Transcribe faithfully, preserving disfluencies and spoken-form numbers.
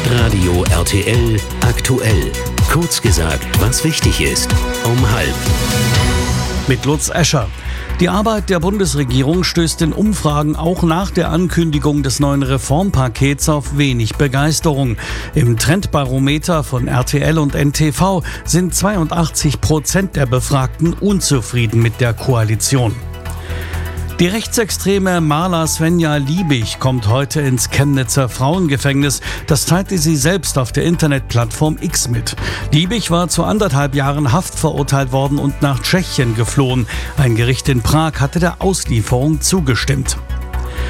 Radio R T L aktuell. Kurz gesagt, was wichtig ist. Um halb. Mit Lutz Escher. Die Arbeit der Bundesregierung stößt in Umfragen auch nach der Ankündigung des neuen Reformpakets auf wenig Begeisterung. Im Trendbarometer von R T L und N T V sind zweiundachtzig Prozent der Befragten unzufrieden mit der Koalition. Die rechtsextreme Marla Svenja Liebig kommt heute ins Chemnitzer Frauengefängnis. Das teilte sie selbst auf der Internetplattform X mit. Liebig war zu anderthalb Jahren Haft verurteilt worden und nach Tschechien geflohen. Ein Gericht in Prag hatte der Auslieferung zugestimmt.